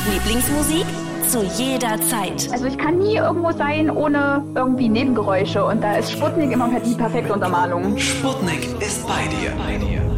Lieblingsmusik zu jeder Zeit. Also ich kann nie irgendwo sein ohne irgendwie Nebengeräusche und da ist Sputnik immer die perfekte Untermalung. Sputnik ist bei dir.